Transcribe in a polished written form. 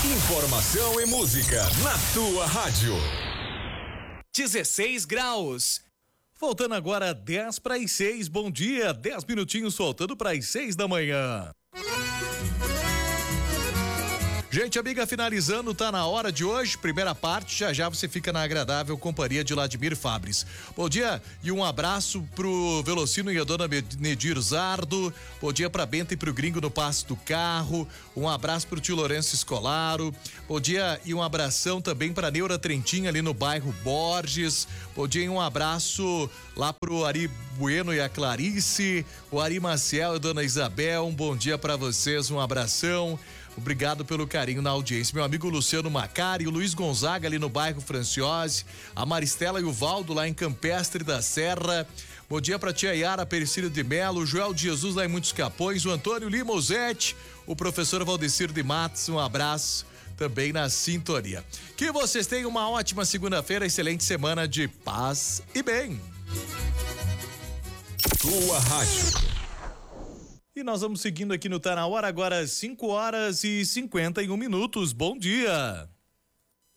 Informação e música na tua rádio. 16 graus. Faltando agora 10 para as 6. Bom dia, 10 minutinhos faltando para as 6 da manhã. Gente amiga, finalizando, tá na hora de hoje, primeira parte, já você fica na agradável companhia de Vladimir Fabres. Bom dia e um abraço pro Velocino e a dona Nedir Zardo, bom dia pra Benta e pro Gringo no Passo do Carro, um abraço pro tio Lourenço Escolaro, bom dia e um abração também pra Neura Trentinha ali no bairro Borges, bom dia e um abraço lá pro Ari Bueno e a Clarice, o Ari Maciel e a dona Isabel, um bom dia pra vocês, um abração. Obrigado pelo carinho na audiência. Meu amigo Luciano Macari, o Luiz Gonzaga ali no bairro Franciose, a Maristela e o Valdo lá em Campestre da Serra. Bom dia pra tia Yara Pericílio de Melo, o Joel de Jesus lá em Muitos Capões, o Antônio Limosete, o professor Valdecir de Matos, um abraço também na sintonia. Que vocês tenham uma ótima segunda-feira, excelente semana de paz e bem. Tua rádio. E nós vamos seguindo aqui no Tá Na Hora, agora 5 horas e 51 minutos. Bom dia!